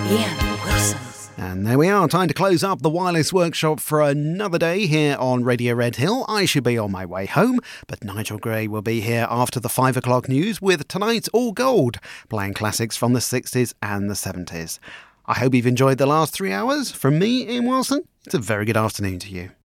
Ian Wilson. And there we are, time to close up the Wireless Workshop for another day here on Radio Red Hill. I should be on my way home, but Nigel Gray will be here after the 5 o'clock news with tonight's All Gold, playing classics from the 60s and the 70s. I hope you've enjoyed the last 3 hours. From me, Ian Wilson, it's a very good afternoon to you.